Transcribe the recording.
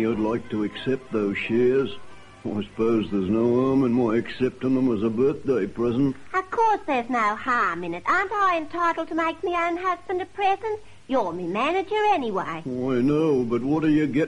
money, I'd like to accept those shares. I suppose there's no harm in my accepting them as a birthday present. Of course there's no harm in it. Aren't I entitled to make my own husband a present? You're me manager anyway. I know, but what do you get